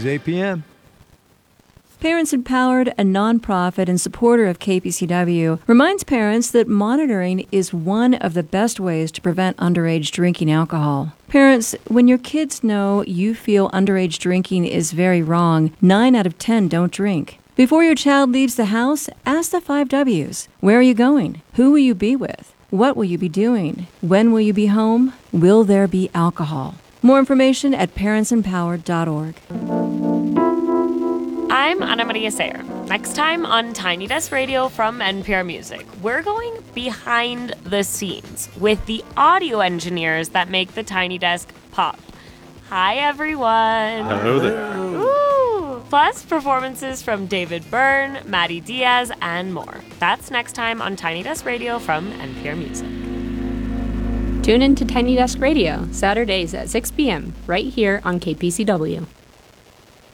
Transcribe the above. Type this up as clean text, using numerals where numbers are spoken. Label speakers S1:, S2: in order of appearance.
S1: Saturdays, 8 p.m.
S2: Parents Empowered, a nonprofit and supporter of KPCW, reminds parents that monitoring is one of the best ways to prevent underage drinking alcohol. Parents, when your kids know you feel underage drinking is very wrong, 9 out of 10 don't drink. Before your child leaves the house, ask the 5 W's. Where are you going? Who will you be with? What will you be doing? When will you be home? Will there be alcohol? More information at parentsempowered.org.
S3: I'm Ana Maria Sayer. Next time on Tiny Desk Radio from NPR Music, we're going behind the scenes with the audio engineers that make the Tiny Desk pop. Hi, everyone.
S4: Hello there.
S3: Ooh. Plus, performances from David Byrne, Maddie Diaz, and more. That's next time on Tiny Desk Radio from NPR Music.
S5: Tune in to Tiny Desk Radio, Saturdays at 6 p.m., right here on KPCW.